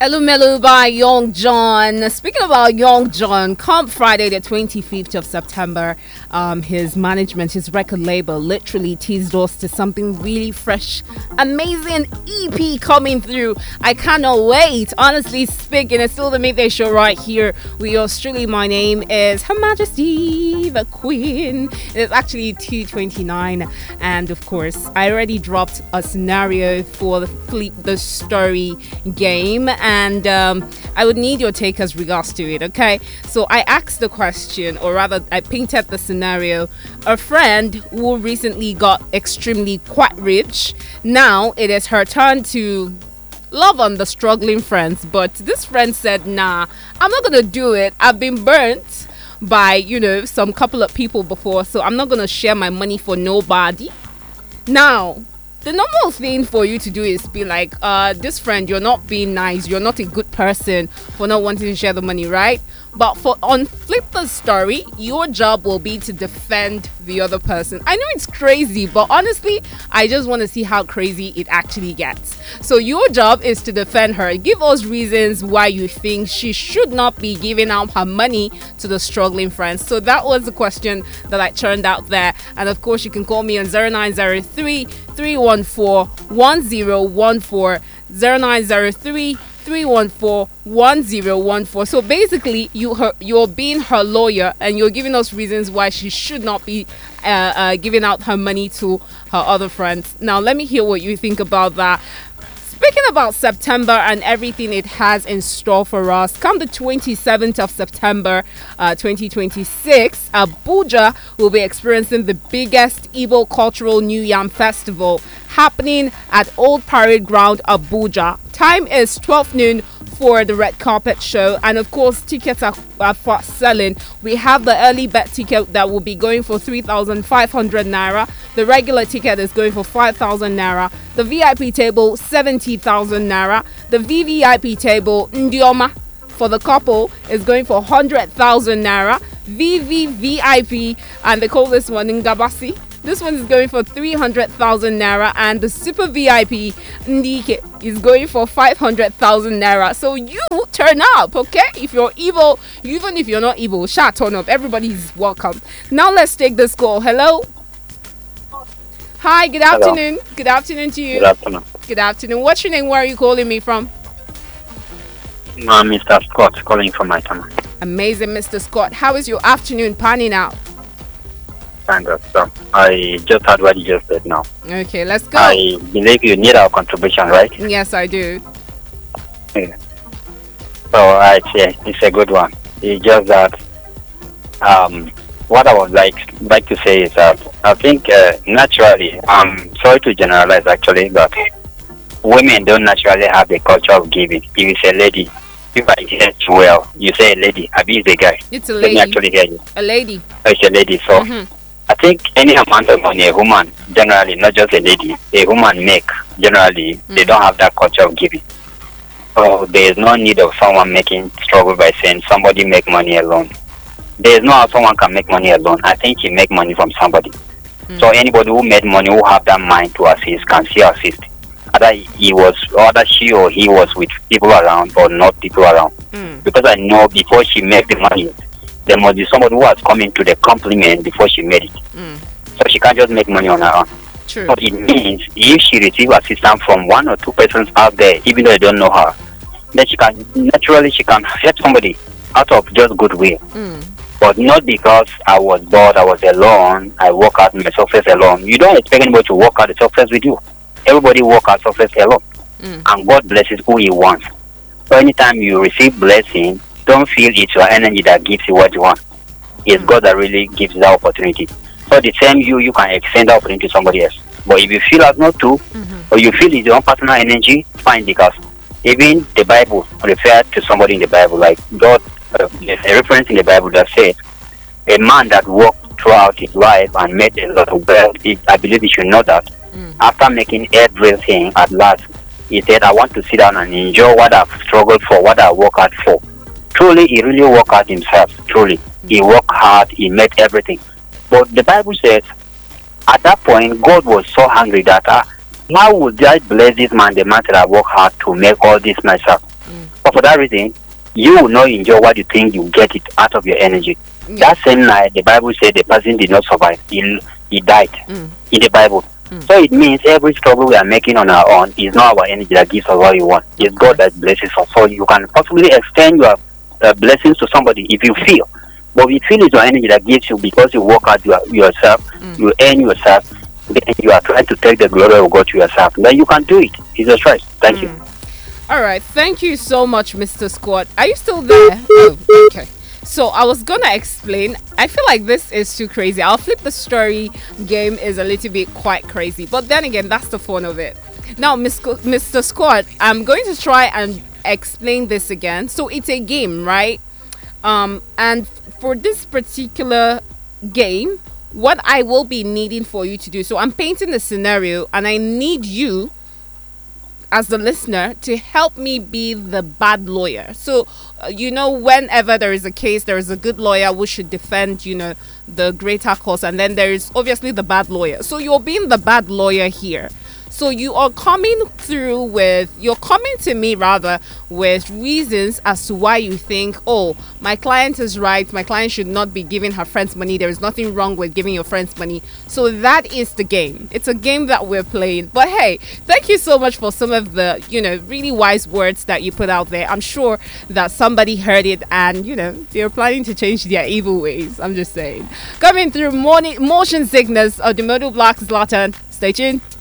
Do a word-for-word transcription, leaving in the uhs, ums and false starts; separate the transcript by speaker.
Speaker 1: Hello Mellow by Young John. Speaking about Young John, come Friday the twenty-fifth of September, um, his management, his record label literally teased us to something really fresh, amazing E P coming through. I cannot wait. Honestly speaking, it's still the midday show right here with yours truly. My name is Her Majesty the Queen. It's actually two twenty-nine, and of course, I already dropped a scenario for the Flip the Story game. And um, I would need your take as regards to it, okay? So I asked the question, or rather, I painted the scenario. A friend who recently got extremely quite rich. Now it is her turn to love on the struggling friends. But this friend said, nah, I'm not going to do it. I've been burnt by, you know, some couple of people before. So I'm not going to share my money for nobody. Now, the normal thing for you to do is be like, uh, this friend, you're not being nice. You're not a good person for not wanting to share the money, right? But for on Flip the Story, your job will be to defend the other person. I know it's crazy, but honestly, I just want to see how crazy it actually gets. So your job is to defend her. Give us reasons why you think she should not be giving out her money to the struggling friends. So that was the question that I turned out there. And of course, you can call me on zero nine zero three, three one four, one zero one four, zero nine zero three, three one four, one zero one four. So basically, you her, you're being her lawyer and you're giving us reasons why she should not be uh, uh, giving out her money to her other friends. Now, let me hear what you think about that. Speaking about September and everything it has in store for us, come the twenty-seventh of September, uh, twenty twenty-six, Abuja will be experiencing the biggest Igbo Cultural New Yam Festival happening at Old Parade Ground, Abuja. Time is twelve noon for the red carpet show, and of course tickets are, are fast selling. We have the early bet ticket that will be going for three thousand five hundred naira. The regular ticket is going for five thousand naira. The V I P table seventy thousand naira. The V V I P table Ndioma for the couple is going for one hundred thousand naira. V V V I P, and they call this one Ngabasi. This one is going for three hundred thousand naira, and the Super V I P Ndike is going for five hundred thousand naira. So you turn up, okay? If you're evil, even if you're not evil, sha turn up. Everybody's welcome. Now let's take this call. Hello. Hi, good afternoon.
Speaker 2: Hello.
Speaker 1: Good afternoon to you.
Speaker 2: Good afternoon.
Speaker 1: Good afternoon. What's your name? Where are you calling me from?
Speaker 2: I'm Mister Scott calling from Maitama.
Speaker 1: Amazing, Mister Scott. How is your afternoon panning out?
Speaker 2: Thank God. So I just heard what you just said now.
Speaker 1: Okay, let's go.
Speaker 2: I believe you need our contribution, right?
Speaker 1: Yes, I do.
Speaker 2: Yeah. So I say it's a good one. It's just that um, what I would like like to say is that I think uh, naturally, I'm sorry to generalize actually, but women don't naturally have the culture of giving. If you say lady, if I hear you well, you say a lady. I be the guy.
Speaker 1: It's a
Speaker 2: Let
Speaker 1: lady.
Speaker 2: me actually hear you.
Speaker 1: A lady.
Speaker 2: It's a lady. So.
Speaker 1: Mm-hmm.
Speaker 2: I think any amount of money a woman, generally, not just a lady, a woman make, generally, mm. they don't have that culture of giving. So there is no need of someone making struggle by saying somebody make money alone. There is no how someone can make money alone. I think he make money from somebody. Mm. So anybody who made money, who have that mind to assist, can still assist. Either he was, either she or he was with people around or not people around. Mm. Because I know before she made the money, there must be somebody who has come into the compliment before she made it. Mm. So she can't just make money on her own.
Speaker 1: True.
Speaker 2: So it means if she receives assistance from one or two persons out there, even though they don't know her, then she can, naturally she can help somebody out of just goodwill. Mm. But not because I was bored, I was alone, I work out my success alone. You don't expect anybody to work out the success with you. Everybody work out success alone. Mm. And God blesses who He wants. So anytime you receive blessing, don't feel it's your energy that gives you what you want. It's mm. God that really gives that opportunity. So the same you, you can extend that opportunity to somebody else. But if you feel as not to, mm-hmm. or you feel it's your own personal energy, fine, because even the Bible refers to somebody in the Bible, like God, uh, there's a reference in the Bible that says, a man that worked throughout his life and made a lot of wealth, I believe you should know that, mm. after making everything at last, he said, I want to sit down and enjoy what I've struggled for, what I worked hard for. Truly, he really worked hard himself. Truly, mm-hmm. he worked hard. He made everything. But the Bible says, at that point, God was so angry that uh, how would I bless this man, the man that I worked hard to make all this myself? But for that reason, you will not enjoy what you think you get it out of your energy.
Speaker 1: Yeah.
Speaker 2: That same night, the Bible said the person did not survive. He, he died
Speaker 1: Mm.
Speaker 2: in the Bible.
Speaker 1: Mm.
Speaker 2: So it means every struggle we are making on our own is not our energy that gives us what you want. It's God that blesses us. So you can possibly extend your uh, blessings to somebody if you feel. But if you feel it's your energy that gives you because you work out your, yourself,
Speaker 1: Mm.
Speaker 2: you earn yourself, then you are trying to take the glory of God to yourself. Then you can do it. It's a choice. Thank you.
Speaker 1: All right. Thank you so much, Mister Scott. Are you still there? Oh, okay. So I was gonna explain. I feel like this is too crazy. I'll flip the story. Game is a little bit quite crazy, but then again, that's the fun of it. Now, Mister Scott, I'm going to try and explain this again. So it's a game, right? Um, and for this particular game, what I will be needing for you to do. So I'm painting the scenario, and I need you, as the listener, to help me be the bad lawyer. So, uh, you know, whenever there is a case, there is a good lawyer who should defend, you know, the greater cause. And then there is obviously the bad lawyer. So you're being the bad lawyer here. So you are coming through with, you're coming to me rather with reasons as to why you think, oh, my client is right. My client should not be giving her friends money. There is nothing wrong with giving your friends money. So that is the game. It's a game that we're playing. But hey, thank you so much for some of the, you know, really wise words that you put out there. I'm sure that somebody heard it and, you know, they're planning to change their evil ways. I'm just saying. Coming through morning, motion sickness of the Model Black Zlatan. Stay tuned.